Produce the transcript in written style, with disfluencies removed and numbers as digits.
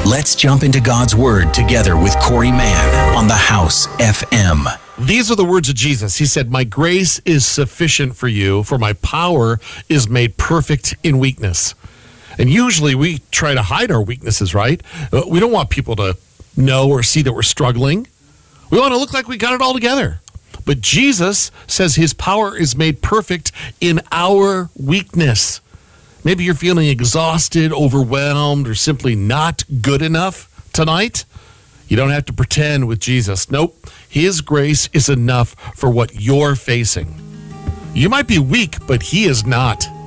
Let's jump into God's Word together with Corey Mann on the House FM. These are the words of Jesus. He said, "My grace is sufficient for you, for my power is made perfect in weakness." And usually we try to hide our weaknesses, right? We don't want people to know or see that we're struggling. We want to look like we got it all together. But Jesus says his power is made perfect in our weakness. Maybe you're feeling exhausted, overwhelmed, or simply not good enough tonight. You don't have to pretend with Jesus. Nope. His grace is enough for what you're facing. You might be weak, but he is not.